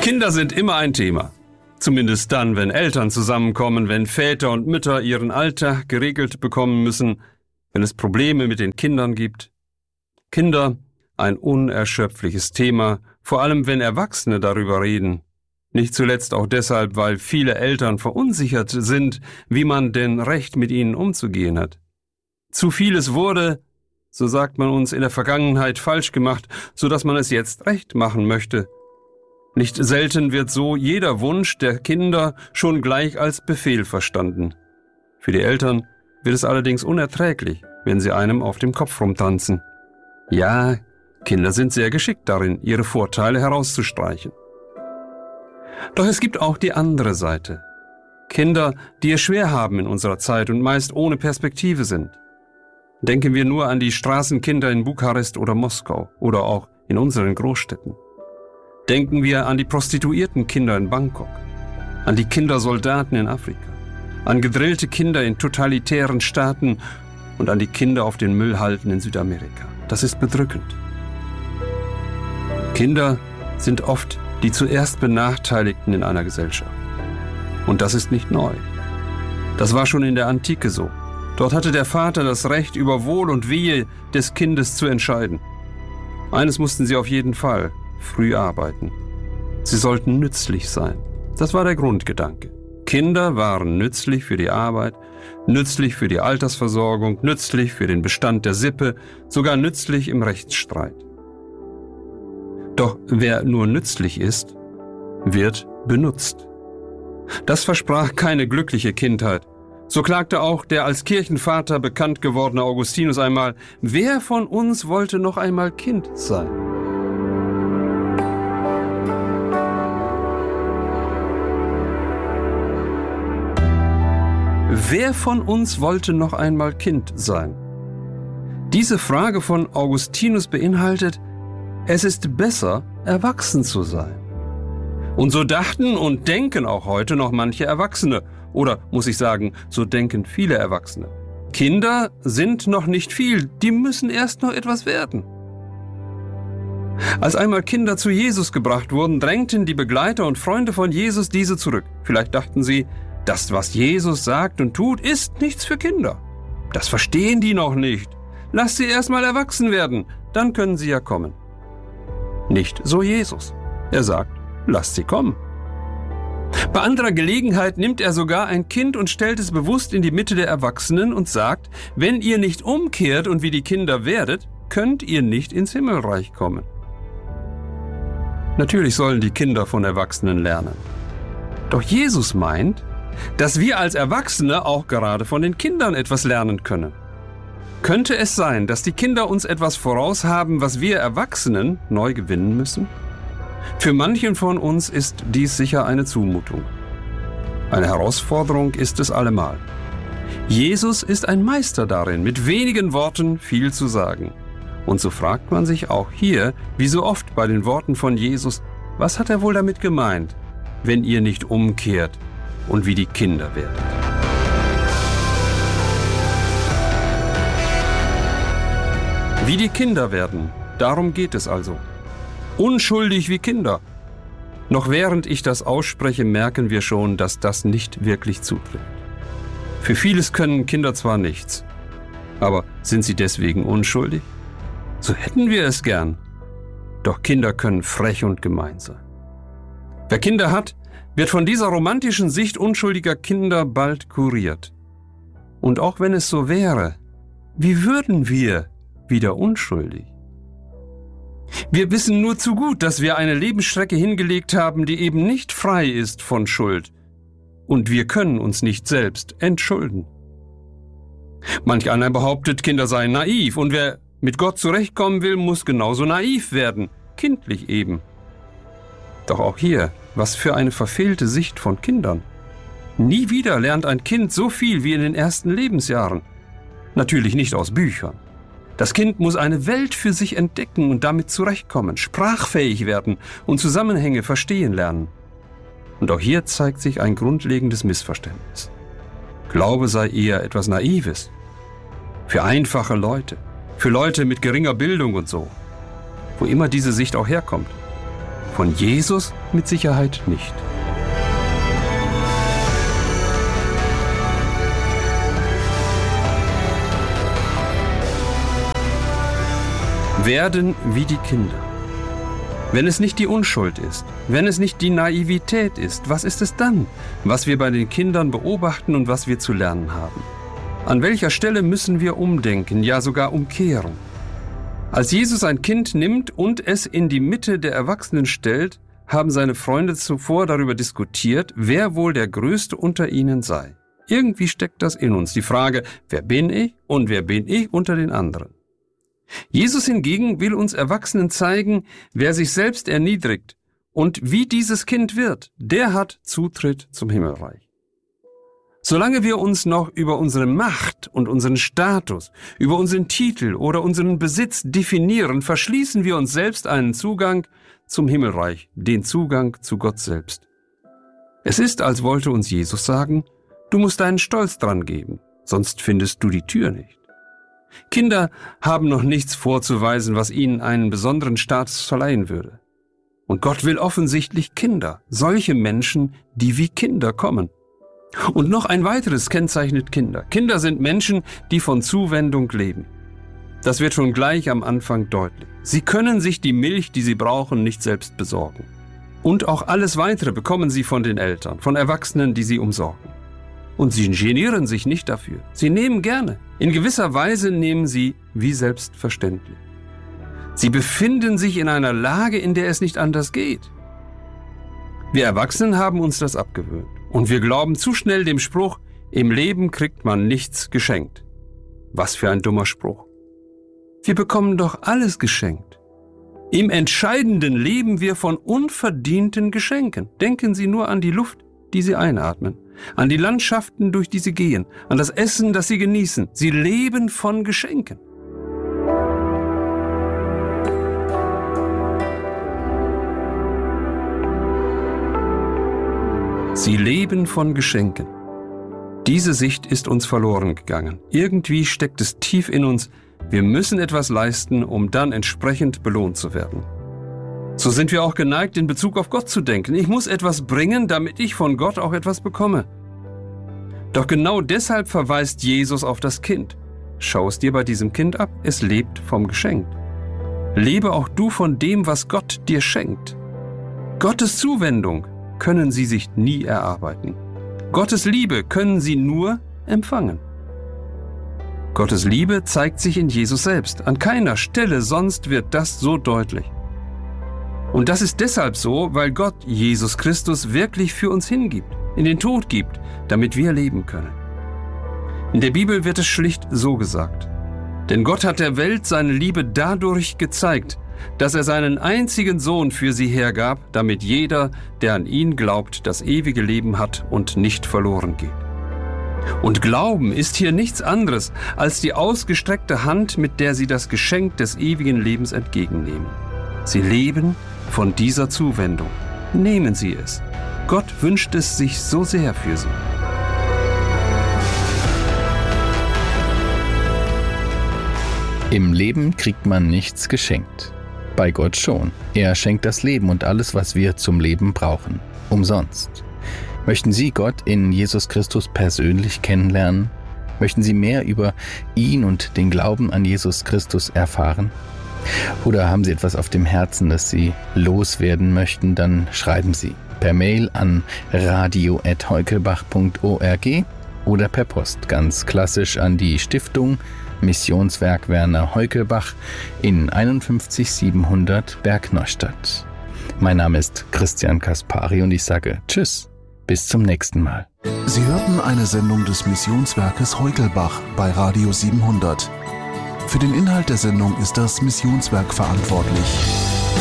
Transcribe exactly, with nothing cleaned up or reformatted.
Kinder sind immer ein Thema. Zumindest dann, wenn Eltern zusammenkommen, wenn Väter und Mütter ihren Alltag geregelt bekommen müssen, wenn es Probleme mit den Kindern gibt. Kinder, ein unerschöpfliches Thema, vor allem wenn Erwachsene darüber reden. Nicht zuletzt auch deshalb, weil viele Eltern verunsichert sind, wie man denn recht mit ihnen umzugehen hat. Zu vieles wurde, so sagt man uns, in der Vergangenheit falsch gemacht, so dass man es jetzt recht machen möchte. Nicht selten wird so jeder Wunsch der Kinder schon gleich als Befehl verstanden. Für die Eltern wird es allerdings unerträglich, wenn sie einem auf dem Kopf rumtanzen. Ja, Kinder sind sehr geschickt darin, ihre Vorteile herauszustreichen. Doch es gibt auch die andere Seite. Kinder, die es schwer haben in unserer Zeit und meist ohne Perspektive sind. Denken wir nur an die Straßenkinder in Bukarest oder Moskau oder auch in unseren Großstädten. Denken wir an die prostituierten Kinder in Bangkok, an die Kindersoldaten in Afrika, an gedrillte Kinder in totalitären Staaten und an die Kinder auf den Müllhalden in Südamerika. Das ist bedrückend. Kinder sind oft die zuerst Benachteiligten in einer Gesellschaft. Und das ist nicht neu. Das war schon in der Antike so. Dort hatte der Vater das Recht, über Wohl und Wehe des Kindes zu entscheiden. Eines mussten sie auf jeden Fall: früh arbeiten. Sie sollten nützlich sein. Das war der Grundgedanke. Kinder waren nützlich für die Arbeit, nützlich für die Altersversorgung, nützlich für den Bestand der Sippe, sogar nützlich im Rechtsstreit. Doch wer nur nützlich ist, wird benutzt. Das versprach keine glückliche Kindheit. So klagte auch der als Kirchenvater bekannt gewordene Augustinus einmal: Wer von uns wollte noch einmal Kind sein? Wer von uns wollte noch einmal Kind sein? Diese Frage von Augustinus beinhaltet: Es ist besser, erwachsen zu sein. Und so dachten und denken auch heute noch manche Erwachsene. Oder muss ich sagen, so denken viele Erwachsene. Kinder sind noch nicht viel, die müssen erst noch etwas werden. Als einmal Kinder zu Jesus gebracht wurden, drängten die Begleiter und Freunde von Jesus diese zurück. Vielleicht dachten sie, das, was Jesus sagt und tut, ist nichts für Kinder. Das verstehen die noch nicht. Lasst sie erst mal erwachsen werden, dann können sie ja kommen. Nicht so Jesus. Er sagt, lasst sie kommen. Bei anderer Gelegenheit nimmt er sogar ein Kind und stellt es bewusst in die Mitte der Erwachsenen und sagt, wenn ihr nicht umkehrt und wie die Kinder werdet, könnt ihr nicht ins Himmelreich kommen. Natürlich sollen die Kinder von Erwachsenen lernen. Doch Jesus meint, dass wir als Erwachsene auch gerade von den Kindern etwas lernen können. Könnte es sein, dass die Kinder uns etwas voraus haben, was wir Erwachsenen neu gewinnen müssen? Für manchen von uns ist dies sicher eine Zumutung. Eine Herausforderung ist es allemal. Jesus ist ein Meister darin, mit wenigen Worten viel zu sagen. Und so fragt man sich auch hier, wie so oft bei den Worten von Jesus, was hat er wohl damit gemeint, wenn ihr nicht umkehrt und wie die Kinder werdet? Wie die Kinder werden, darum geht es also. Unschuldig wie Kinder. Noch während ich das ausspreche, merken wir schon, dass das nicht wirklich zutrifft. Für vieles können Kinder zwar nichts, aber sind sie deswegen unschuldig? So hätten wir es gern. Doch Kinder können frech und gemein sein. Wer Kinder hat, wird von dieser romantischen Sicht unschuldiger Kinder bald kuriert. Und auch wenn es so wäre, wie würden wir wieder unschuldig? Wir wissen nur zu gut, dass wir eine Lebensstrecke hingelegt haben, die eben nicht frei ist von Schuld. Und wir können uns nicht selbst entschulden. Manch einer behauptet, Kinder seien naiv, und wer mit Gott zurechtkommen will, muss genauso naiv werden, kindlich eben. Doch auch hier, was für eine verfehlte Sicht von Kindern. Nie wieder lernt ein Kind so viel wie in den ersten Lebensjahren. Natürlich nicht aus Büchern. Das Kind muss eine Welt für sich entdecken und damit zurechtkommen, sprachfähig werden und Zusammenhänge verstehen lernen. Und auch hier zeigt sich ein grundlegendes Missverständnis. Glaube sei eher etwas Naives. Für einfache Leute, für Leute mit geringer Bildung und so. Wo immer diese Sicht auch herkommt. Von Jesus mit Sicherheit nicht. Werden wie die Kinder. Wenn es nicht die Unschuld ist, wenn es nicht die Naivität ist, was ist es dann, was wir bei den Kindern beobachten und was wir zu lernen haben? An welcher Stelle müssen wir umdenken, ja sogar umkehren? Als Jesus ein Kind nimmt und es in die Mitte der Erwachsenen stellt, haben seine Freunde zuvor darüber diskutiert, wer wohl der Größte unter ihnen sei. Irgendwie steckt das in uns, die Frage, wer bin ich und wer bin ich unter den anderen? Jesus hingegen will uns Erwachsenen zeigen, wer sich selbst erniedrigt und wie dieses Kind wird, der hat Zutritt zum Himmelreich. Solange wir uns noch über unsere Macht und unseren Status, über unseren Titel oder unseren Besitz definieren, verschließen wir uns selbst einen Zugang zum Himmelreich, den Zugang zu Gott selbst. Es ist, als wollte uns Jesus sagen, du musst deinen Stolz dran geben, sonst findest du die Tür nicht. Kinder haben noch nichts vorzuweisen, was ihnen einen besonderen Status verleihen würde. Und Gott will offensichtlich Kinder, solche Menschen, die wie Kinder kommen. Und noch ein weiteres kennzeichnet Kinder. Kinder sind Menschen, die von Zuwendung leben. Das wird schon gleich am Anfang deutlich. Sie können sich die Milch, die sie brauchen, nicht selbst besorgen. Und auch alles Weitere bekommen sie von den Eltern, von Erwachsenen, die sie umsorgen. Und sie genieren sich nicht dafür. Sie nehmen gerne. In gewisser Weise nehmen sie wie selbstverständlich. Sie befinden sich in einer Lage, in der es nicht anders geht. Wir Erwachsenen haben uns das abgewöhnt. Und wir glauben zu schnell dem Spruch, im Leben kriegt man nichts geschenkt. Was für ein dummer Spruch. Wir bekommen doch alles geschenkt. Im Entscheidenden leben wir von unverdienten Geschenken. Denken Sie nur an die Luft, die Sie einatmen, an die Landschaften, durch die Sie gehen, an das Essen, das Sie genießen. Sie leben von Geschenken. Sie leben von Geschenken. Diese Sicht ist uns verloren gegangen. Irgendwie steckt es tief in uns, wir müssen etwas leisten, um dann entsprechend belohnt zu werden. So sind wir auch geneigt, in Bezug auf Gott zu denken. Ich muss etwas bringen, damit ich von Gott auch etwas bekomme. Doch genau deshalb verweist Jesus auf das Kind. Schau es dir bei diesem Kind ab, es lebt vom Geschenk. Lebe auch du von dem, was Gott dir schenkt. Gottes Zuwendung können sie sich nie erarbeiten. Gottes Liebe können sie nur empfangen. Gottes Liebe zeigt sich in Jesus selbst. An keiner Stelle sonst wird das so deutlich. Und das ist deshalb so, weil Gott Jesus Christus wirklich für uns hingibt, in den Tod gibt, damit wir leben können. In der Bibel wird es schlicht so gesagt. Denn Gott hat der Welt seine Liebe dadurch gezeigt, dass er seinen einzigen Sohn für sie hergab, damit jeder, der an ihn glaubt, das ewige Leben hat und nicht verloren geht. Und Glauben ist hier nichts anderes als die ausgestreckte Hand, mit der sie das Geschenk des ewigen Lebens entgegennehmen. Sie leben von dieser Zuwendung. Nehmen Sie es. Gott wünscht es sich so sehr für Sie. Im Leben kriegt man nichts geschenkt. Bei Gott schon. Er schenkt das Leben und alles, was wir zum Leben brauchen. Umsonst. Möchten Sie Gott in Jesus Christus persönlich kennenlernen? Möchten Sie mehr über ihn und den Glauben an Jesus Christus erfahren? Oder haben Sie etwas auf dem Herzen, das Sie loswerden möchten? Dann schreiben Sie per Mail an radio at heukelbach punkt org oder per Post ganz klassisch an die Stiftung Missionswerk Werner Heukelbach in einundfünfzig siebenhundert Bergneustadt. Mein Name ist Christian Kaspari und ich sage Tschüss, bis zum nächsten Mal. Sie hörten eine Sendung des Missionswerkes Heukelbach bei Radio siebenhundert. Für den Inhalt der Sendung ist das Missionswerk verantwortlich.